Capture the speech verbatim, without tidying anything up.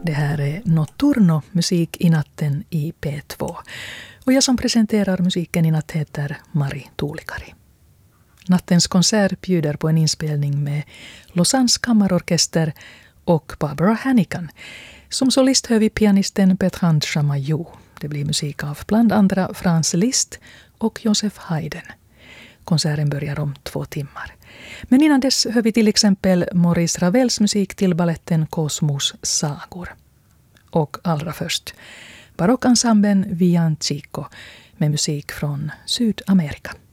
Det här är Notturno, musik i natten i P två. Och jag som presenterar musiken i natt heter Mari Tuulikari. Nattens konsert bjuder på en inspelning med Lausannes kammarorkester och Barbara Hannigan. Som solist hör vi pianisten Bertrand Chamayou. Det blir musik av bland andra Franz Liszt och Joseph Haydn. Konserten börjar om två timmar. Men innan dess hör vi till exempel Maurice Ravels musik till balletten Cosmos sagor. Och allra först barockensemblen Villancico med musik från Sydamerika.